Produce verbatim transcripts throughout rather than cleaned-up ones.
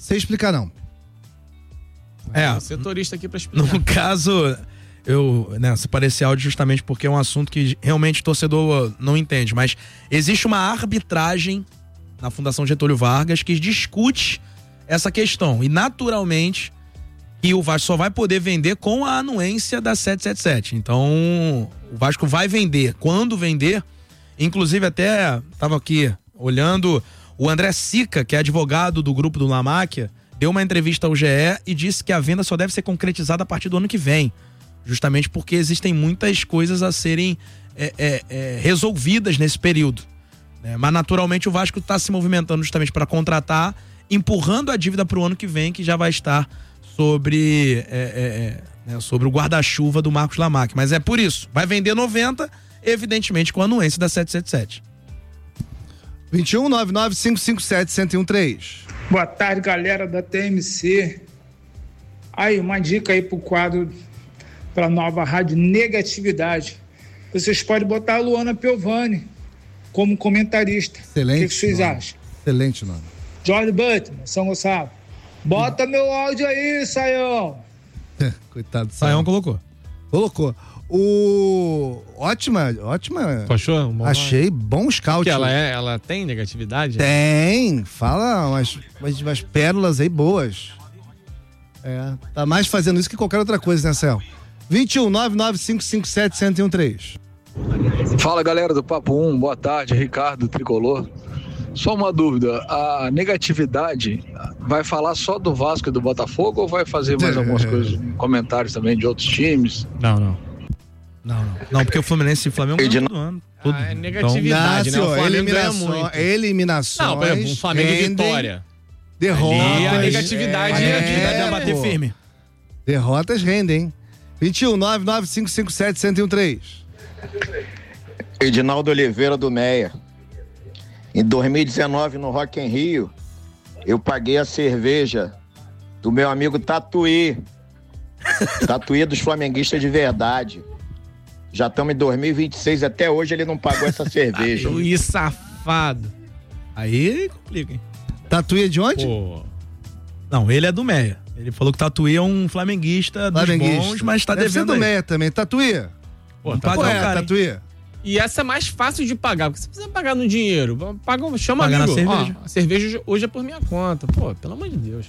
Sei explicar, não. É, é setorista aqui pra explicar. No caso, eu, né, separei esse áudio justamente porque é um assunto que realmente o torcedor não entende, mas existe uma arbitragem na Fundação Getúlio Vargas que discute essa questão, e naturalmente que o Vasco só vai poder vender com a anuência da sete sete sete. Então, o Vasco vai vender. Quando vender, inclusive até estava aqui olhando, o André Sica, que é advogado do grupo do La Máquia, deu uma entrevista ao G E e disse que a venda só deve ser concretizada a partir do ano que vem, justamente porque existem muitas coisas a serem é, é, é, resolvidas nesse período. É, mas naturalmente o Vasco está se movimentando justamente para contratar, empurrando a dívida para o ano que vem, que já vai estar sobre, é, é, é, né, sobre o guarda-chuva do Marcos Lamac. Mas é por isso, vai vender noventa, evidentemente com a anuência da sete sete sete. vinte e um, nove nove cinco cinco sete, um zero um três. Boa tarde, galera da T M C. Aí, uma dica aí pro quadro, pra nova rádio Negatividade. Vocês podem botar a Luana Piovani como comentarista. Excelente. O que, que vocês nome. acham? Excelente nome. Jorge Butler, São Gonçalo. Bota meu áudio aí, Saião. Coitado do Saião colocou. Colocou. O... Ótima, ótima. Tu achou? Uma... Achei bom scout. Porque ela, é, ela tem negatividade? Tem. Fala umas, umas, umas pérolas aí boas. É. Tá mais fazendo isso que qualquer outra coisa, né, Céu? vinte e um, nove nove cinco cinco sete, um zero um três. Fala, galera do Papo um. Boa tarde, Ricardo Tricolor. Só uma dúvida, a negatividade vai falar só do Vasco e do Botafogo ou vai fazer mais algumas coisas, comentários também de outros times? Não, não. Não, não. Não, porque o Fluminense e o Flamengo ganham todo ano. Tudo. Ah, é negatividade, então, né? O Flamengo ganha eliminações, muito. eliminações. Não, por exemplo, um Flamengo e Vitória. Derrotas. Ali a negatividade A é, negatividade é, é bater pô. firme. Derrotas rendem. vinte e um, nove nove cinco cinco sete, um zero um três. Edinaldo Oliveira do Meia. Em dois mil e dezenove, no Rock in Rio, eu paguei a cerveja do meu amigo Tatuí. Tatuí dos flamenguistas de verdade. Já estamos em dois mil e vinte e seis, até hoje ele não pagou essa cerveja. Tatuí safado. Aí complica, hein? Tatuí é de onde? Pô. Não, ele é do Meia. Ele falou que Tatuí é um flamenguista dos Flamenguista. bons, mas tá Deve devendo ser do aí. Meia também. Tatuí? Pô, Não tá paga Qual o é, cara, hein? Tatuí? E essa é mais fácil de pagar, porque você precisa pagar no dinheiro. Paga, chama Pagar na amigo. cerveja. Ó, a cerveja hoje é por minha conta. Pô, pelo amor de Deus.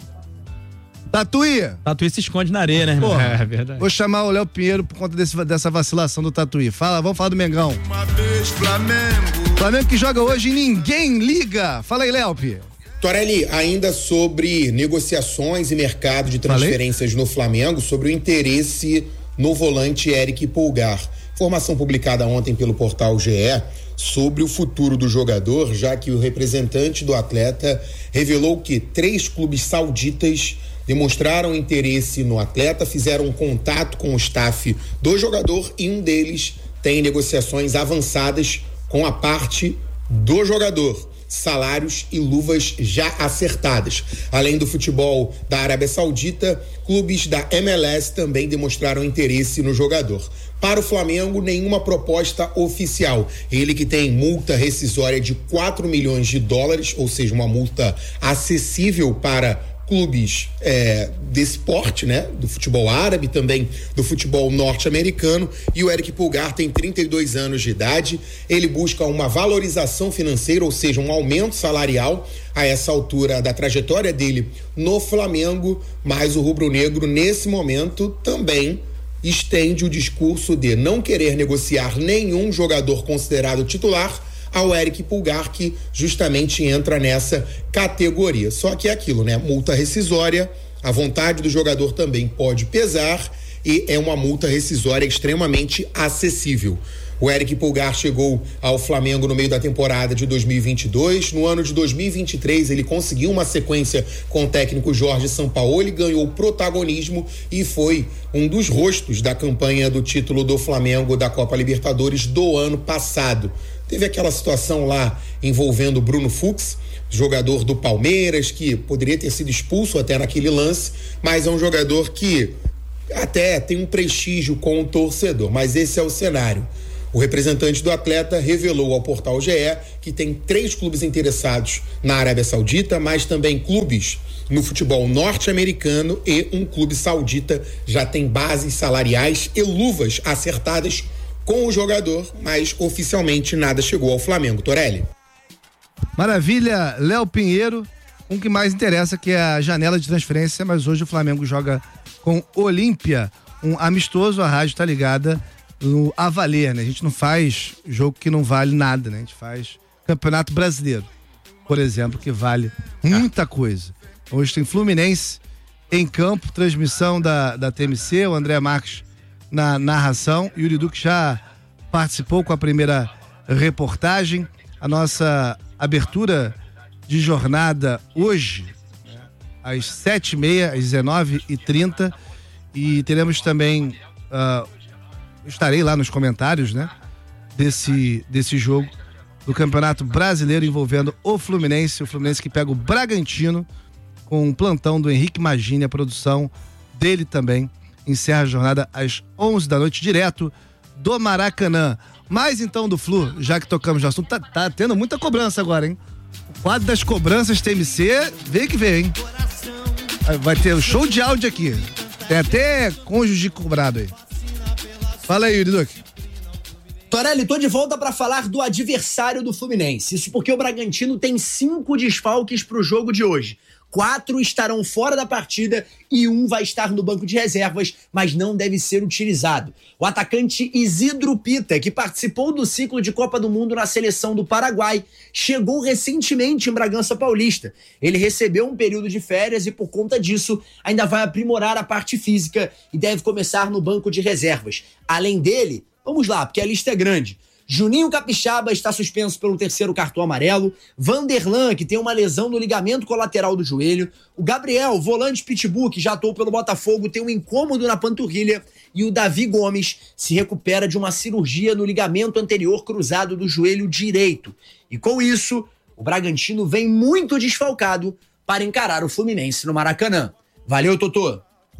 Tatuí? Tatuí se esconde na areia, né, irmão? Porra. É verdade. Vou chamar o Léo Pinheiro por conta desse, dessa vacilação do Tatuí. Fala, vamos falar do Mengão. Uma vez Flamengo. Flamengo que joga hoje e ninguém liga. Fala aí, Léo Pinheiro. Torelli, ainda sobre negociações e mercado de transferências no Flamengo, sobre o interesse no volante Eric Pulgar. Informação publicada ontem pelo portal G E sobre o futuro do jogador, já que o representante do atleta revelou que três clubes sauditas demonstraram interesse no atleta, fizeram um contato com o staff do jogador e um deles tem negociações avançadas com a parte do jogador. Salários e luvas já acertadas. Além do futebol da Arábia Saudita, clubes da M L S também demonstraram interesse no jogador. Para o Flamengo, nenhuma proposta oficial. Ele que tem multa rescisória de quatro milhões de dólares, ou seja, uma multa acessível para clubes é, desse porte, né? Do futebol árabe, também do futebol norte-americano. E o Eric Pulgar tem trinta e dois anos de idade. Ele busca uma valorização financeira, ou seja, um aumento salarial a essa altura da trajetória dele no Flamengo, mas o rubro-negro, nesse momento, também estende o discurso de não querer negociar nenhum jogador considerado titular ao Eric Pulgar, que justamente entra nessa categoria. Só que é aquilo, né? Multa rescisória, a vontade do jogador também pode pesar e é uma multa rescisória extremamente acessível. O Eric Pulgar chegou ao Flamengo no meio da temporada de dois mil e vinte e dois. No ano de dois mil e vinte e três, ele conseguiu uma sequência com o técnico Jorge Sampaoli, ganhou protagonismo e foi um dos rostos da campanha do título do Flamengo da Copa Libertadores do ano passado. Teve aquela situação lá envolvendo o Bruno Fux, jogador do Palmeiras, que poderia ter sido expulso até naquele lance, mas é um jogador que até tem um prestígio com o torcedor, mas esse é o cenário. O representante do atleta revelou ao portal G E que tem três clubes interessados na Arábia Saudita, mas também clubes no futebol norte-americano e um clube saudita já tem bases salariais e luvas acertadas com o jogador, mas oficialmente nada chegou ao Flamengo. Torelli. Maravilha, Léo Pinheiro. Um que mais interessa, que é a janela de transferência, mas hoje o Flamengo joga com Olímpia, um amistoso. A rádio tá ligada no a valer, né? A gente não faz jogo que não vale nada, né? A gente faz Campeonato Brasileiro, por exemplo, que vale muita coisa. Hoje tem Fluminense em campo, transmissão da, da T M C, o André Marques na narração, e o Yuri Duque já participou com a primeira reportagem. A nossa abertura de jornada hoje, né, às sete e meia, às dezenove e trinta, e teremos também, uh, estarei lá nos comentários, né, desse, desse jogo do Campeonato Brasileiro envolvendo o Fluminense, o Fluminense que pega o Bragantino, com um plantão do Henrique Magini, a produção dele também, encerra a jornada às onze da noite, direto do Maracanã. Mas então do Flu, já que tocamos no assunto, tá, tá tendo muita cobrança agora, hein? O quadro das cobranças T M C, vem que vem, hein? Vai ter um show de áudio aqui. Tem até cônjuge cobrado aí. Fala aí, Yuri Duque. Torelli, tô de volta para falar do adversário do Fluminense. Isso porque o Bragantino tem cinco desfalques pro jogo de hoje. Quatro estarão fora da partida e um vai estar no banco de reservas, mas não deve ser utilizado. O atacante Isidro Pita, que participou do ciclo de Copa do Mundo na seleção do Paraguai, chegou recentemente em Bragança Paulista. Ele recebeu um período de férias e, por conta disso, ainda vai aprimorar a parte física e deve começar no banco de reservas. Além dele, vamos lá, porque a lista é grande. Juninho Capixaba está suspenso pelo terceiro cartão amarelo. Vanderlan, que tem uma lesão no ligamento colateral do joelho. O Gabriel, volante pitbull, que já atuou pelo Botafogo, tem um incômodo na panturrilha. E o Davi Gomes se recupera de uma cirurgia no ligamento anterior cruzado do joelho direito. E com isso, o Bragantino vem muito desfalcado para encarar o Fluminense no Maracanã. Valeu, Totô!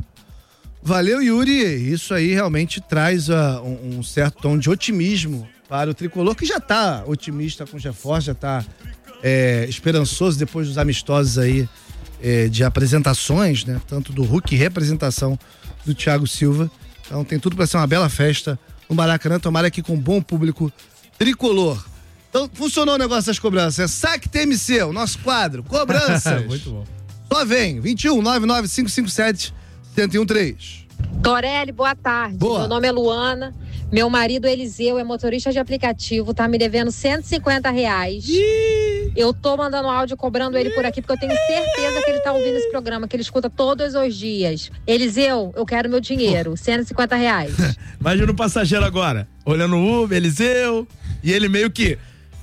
Valeu, Yuri. Isso aí realmente traz uh, um, um certo tom de otimismo para o tricolor, que já está otimista com o reforço, já está é, esperançoso depois dos amistosos aí é, de apresentações, né? Tanto do Hulk, representação do Thiago Silva. Então tem tudo para ser uma bela festa no Maracanã, tomara aqui com um bom público tricolor. Então funcionou o negócio das cobranças. É Saque T M C, o nosso quadro, cobranças. Muito bom. Só vem, vinte e um, nove nove cinco cinco sete, cento e um três. Torelli, boa tarde. Boa. Meu nome é Luana. Meu marido Eliseu é motorista de aplicativo, tá me devendo cento e cinquenta reais. Ih. Eu tô mandando áudio cobrando ele por aqui, porque eu tenho certeza que ele tá ouvindo esse programa, que ele escuta todos os dias. Eliseu, eu quero meu dinheiro, cento e cinquenta reais. Imagina o passageiro agora, olhando o Uber, Eliseu, e ele meio que...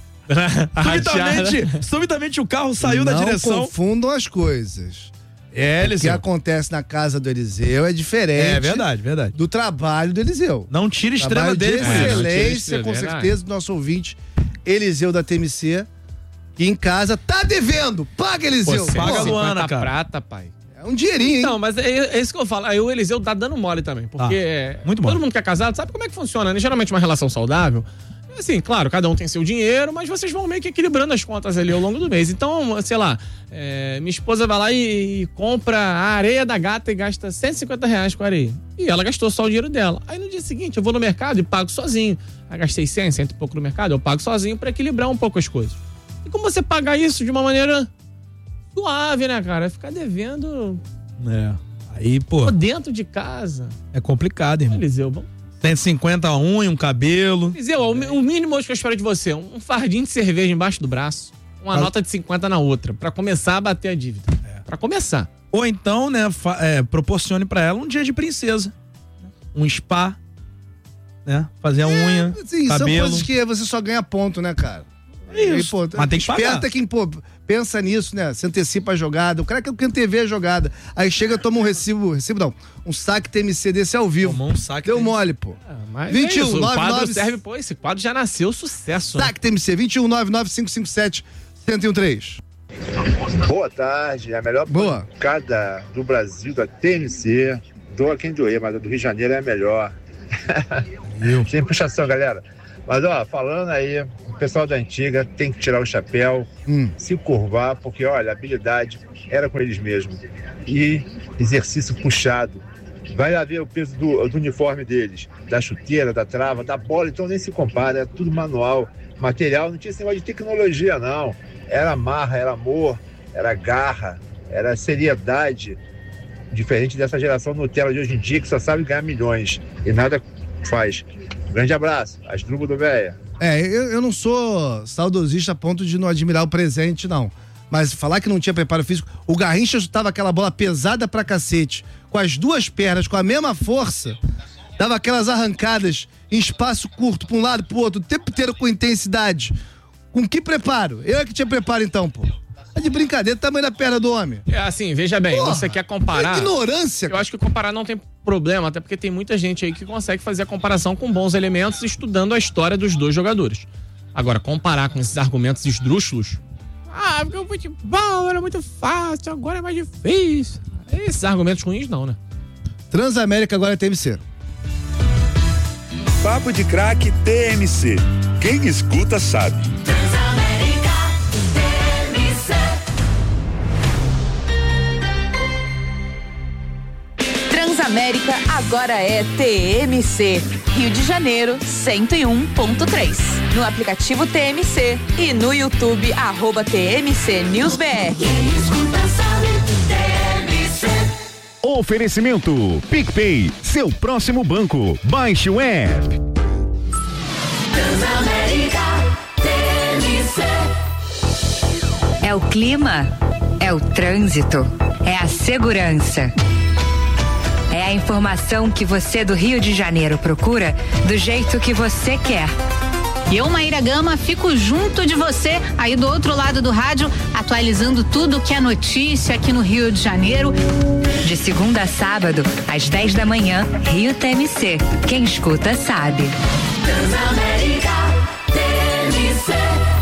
subitamente, subitamente o carro saiu Não da direção. Não confundam as coisas. É, Eliseu. O que acontece na casa do Eliseu é diferente. É verdade, verdade. Do trabalho do Eliseu. Não tira estrela trabalho dele, de né? excelência, com certeza, do nosso ouvinte Eliseu da T M C, que em casa tá devendo. Paga, Eliseu. Pô, paga a Luana, cara. Prata, pai. É um dinheirinho, hein? Não, mas é, é isso que eu falo. Aí o Eliseu tá dando mole também. Porque ah, muito todo mole. mundo que é casado sabe como é que funciona, né? Geralmente uma relação saudável. Assim, claro, cada um tem seu dinheiro, mas vocês vão meio que equilibrando as contas ali ao longo do mês. Então, sei lá, é, minha esposa vai lá e, e compra a areia da gata e gasta cento e cinquenta reais com a areia. E ela gastou só o dinheiro dela. Aí no dia seguinte eu vou no mercado e pago sozinho. Aí gastei cem, cento e pouco no mercado, eu pago sozinho pra equilibrar um pouco as coisas. E como você pagar isso de uma maneira suave, né, cara? Ficar devendo... É, aí, pô... Pô, dentro de casa... É complicado, irmão. Eliseu, vamos... cento e cinquenta a unha, um cabelo. Eliseu, o mínimo hoje que eu espero de você, um fardinho de cerveja embaixo do braço, uma ah. nota de cinquenta na outra, pra começar a bater a dívida. É. Pra começar. Ou então, né, é, proporcione pra ela um dia de princesa. Um spa, né? Fazer a é, unha, sim, cabelo. São coisas que você só ganha ponto, né, cara? É isso. Aí, pô, mas tem que pagar. Esperta quem, pô, pensa nisso, né? Se antecipa a jogada. O cara quer antevê a jogada. Aí chega, toma um recibo, recibo não, um saque T M C desse ao vivo. Tomou um saque. Deu mole, pô. É, mas vinte e um, é isso, nove, o quadro nove... serve, pô, esse quadro já nasceu sucesso. Saque né? T M C, vinte e um, nove nove cinco cinco sete, cento e um três. Boa tarde, a melhor Boa. bancada do Brasil, da T M C. Dou a quem doer, mas a do Rio de Janeiro é a melhor. Sem puxação, galera. Mas, ó, falando aí, o pessoal da antiga tem que tirar o chapéu, hum. se curvar, porque, olha, a habilidade era com eles mesmos. E exercício puxado. Vai lá ver o peso do, do uniforme deles, da chuteira, da trava, da bola, então nem se compara, é tudo manual, material, não tinha esse negócio de tecnologia, não. Era marra, era amor, era garra, era seriedade, diferente dessa geração Nutella de hoje em dia, que só sabe ganhar milhões e nada faz. Um grande abraço, Asdrubal do Véia. É, eu, eu não sou saudosista a ponto de não admirar o presente, não. Mas falar que não tinha preparo físico, o Garrincha chutava aquela bola pesada pra cacete, com as duas pernas, com a mesma força, dava aquelas arrancadas em espaço curto, pra um lado, pro outro, o tempo inteiro com intensidade. Com que preparo? Eu é que tinha preparo então, pô. É de brincadeira, o tamanho da perna do homem. É assim, veja bem, Porra, você quer comparar... É ignorância. Eu acho que comparar não tem problema, até porque tem muita gente aí que consegue fazer a comparação com bons elementos, estudando a história dos dois jogadores. Agora, comparar com esses argumentos esdrúxulos... Ah, porque o futebol era muito fácil, agora é mais difícil. Esses argumentos ruins não, né? Transamérica agora é T M C. Papo de craque T M C. Quem escuta sabe. Transamérica T M C. Transamérica agora é T M C. Rio de Janeiro, cento e um ponto três. No aplicativo T M C e no YouTube, arroba T M C News B R. Quem escuta sabe, T M C. Oferecimento PicPay, seu próximo banco. Baixe o app. Transamérica T M C. É o clima, é o trânsito, é a segurança. É a informação que você do Rio de Janeiro procura do jeito que você quer. Eu, Maíra Gama, fico junto de você, aí do outro lado do rádio, atualizando tudo que é notícia aqui no Rio de Janeiro. De segunda a sábado, às dez da manhã, Rio T M C. Quem escuta sabe. Transamérica T M C.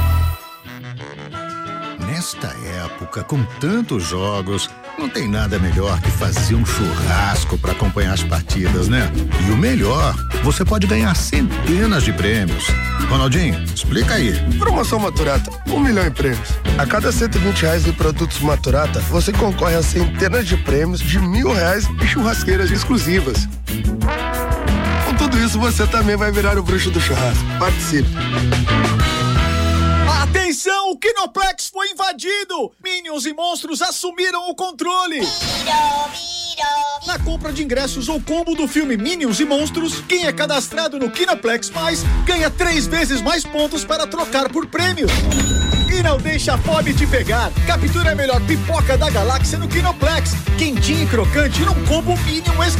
Nesta época, com tantos jogos, não tem nada melhor que fazer um churrasco para acompanhar as partidas, né? E o melhor, você pode ganhar centenas de prêmios. Ronaldinho, explica aí. Promoção Maturata, um milhão em prêmios. A cada cento e vinte reais em produtos Maturata, você concorre a centenas de prêmios de mil reais e churrasqueiras exclusivas. Com tudo isso, você também vai virar o bruxo do churrasco. Participe. Atenção, o Kinoplex foi invadido! Minions e monstros assumiram o controle! Na compra de ingressos ou combo do filme Minions e Monstros, quem é cadastrado no Kinoplex Mais ganha três vezes mais pontos para trocar por prêmios. E não deixa a fome te pegar. Captura a melhor pipoca da galáxia no Kinoplex. Quentinha e crocante num combo Minion exclusivo.